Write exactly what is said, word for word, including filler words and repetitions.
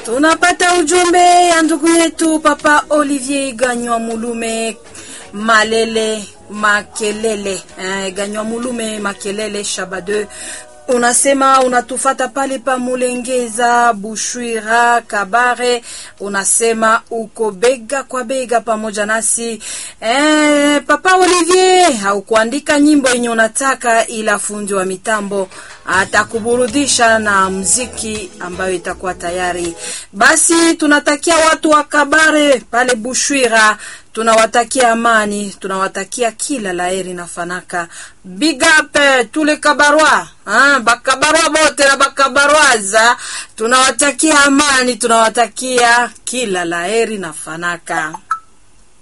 Tunapata ujumbe ya ndugu yetu Papa Olivier Ganywa Mulume Malele Makelele eh, Ganywa Mulume Makelele Shabade. Unasema unatufata pale pa Mulengeza, Bushwira, Kabare. Unasema uko bega kwa bega pamoja nasi. Eh, Papa Olivier, haukuandika nyimbo yenye unataka, ila fundi wa mitambo atakuburudisha na muziki ambayo itakuwa tayari. Basi tunatakia watu wa Kabare pale Bushwira, tunawatakia amani, tunawatakia kila laheri na fanaka. Big up tule Kabarwa, ah bakabarwa bote na bakabarwaza, tunawatakia amani, tunawatakia kila laheri na fanaka.